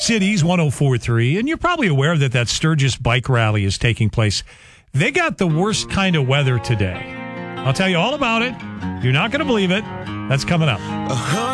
Cities 104.3, and you're probably aware that Sturgis bike rally is taking place. They got the worst kind of weather today. I'll tell you all about it. You're not going to believe it. That's coming up.